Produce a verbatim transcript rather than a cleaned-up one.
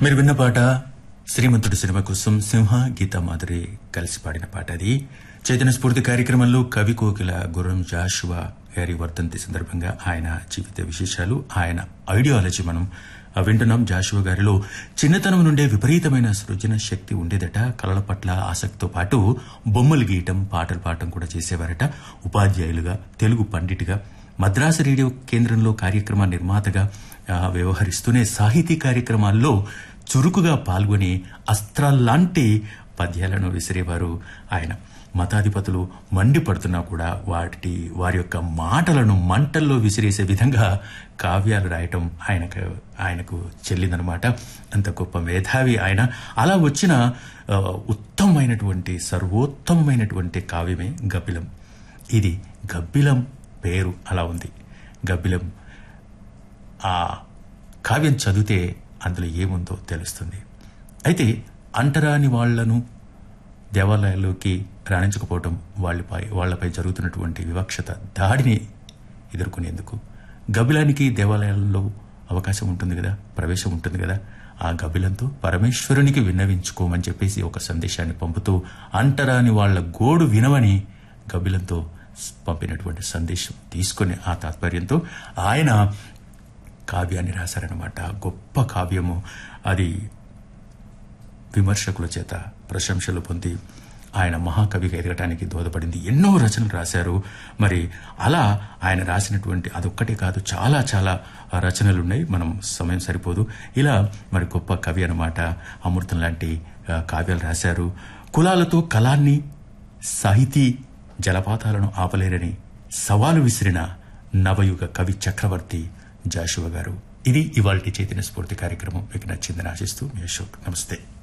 మీరు విన్న పాట శ్రీమంతుడి సినిమా కోసం సింహ గీతా మాధురి కలిసి పాడిన పాట. అది చైతన్య స్ఫూర్తి కార్యక్రమంలో కవి కోకిల గుర్రం జాషువా గారి వర్ధంతి సందర్భంగా ఆయన జీవిత విశేషాలు, ఆయన ఐడియాలజీ మనం వింటున్నాం. జాషువా గారిలో చిన్నతనం నుండే విపరీతమైన సృజన శక్తి ఉండేదట. కళల పట్ల ఆసక్తితో పాటు బొమ్మలు గీయటం, పాటలు పాడటం కూడా చేసేవారట. ఉపాధ్యాయులుగా, తెలుగు పండిట్గా, మద్రాసు రేడియో కేంద్రంలో కార్యక్రమ నిర్మాతగా వ్యవహరిస్తూనే సాహితీ కార్యక్రమాల్లో చురుకుగా పాల్గొని అస్త్రాల్లాంటి పద్యాలను విసిరేవారు ఆయన. మతాధిపతులు మండిపడుతున్నా కూడా వాటి వారి యొక్క మాటలను మంటల్లో విసిరేసే విధంగా కావ్యాలు రాయటం ఆయనకు ఆయనకు చెల్లిందనమాట. అంత గొప్ప మేధావి ఆయన. అలా వచ్చిన ఉత్తమమైనటువంటి సర్వోత్తమమైనటువంటి కావ్యమే గబ్బిలం. ఇది గబ్బిలం పేరు అలా ఉంది. గబ్బిలం ఆ కావ్యం చదివితే అందులో ఏముందో తెలుస్తుంది. అయితే అంటరాని వాళ్లను దేవాలయాల్లోకి రాణించకపోవటం, వాళ్ళపై వాళ్లపై జరుగుతున్నటువంటి వివక్షత దాడిని ఎదుర్కొనేందుకు గబ్బిలానికి దేవాలయాల్లో అవకాశం ఉంటుంది కదా, ప్రవేశం ఉంటుంది కదా. ఆ గబ్బిలంతో పరమేశ్వరునికి విన్నవించుకోమని చెప్పేసి ఒక సందేశాన్ని పంపుతూ అంటరాని వాళ్ల గోడు వినవని గబ్బిలంతో పంపినటువంటి సందేశం తీసుకుని ఆ తాత్పర్యంతో ఆయన కావ్యాన్ని రాశారనమాట. గొప్ప కావ్యము అది. విమర్శకుల చేత ప్రశంసలు పొంది ఆయన మహాకవిగా ఎదగటానికి దోహదపడింది. ఎన్నో రచనలు రాశారు. మరి అలా ఆయన రాసినటువంటి అదొక్కటే కాదు, చాలా చాలా రచనలున్నాయి. మనం సమయం సరిపోదు. ఇలా మరి గొప్ప కవి అనమాట. అమృతం లాంటి కావ్యాలు రాశారు. కులాలతో కళాన్ని, సాహితీ జలపాతాలను ఆపలేరని సవాలు విసిరిన నవయుగ కవి చక్రవర్తి జాషువా గారు. ఇది ఇవాల్టి చైతన్య స్ఫూర్తి కార్యక్రమం. మీకు నచ్చిందని ఆశిస్తూ మీ అశోక్. నమస్తే.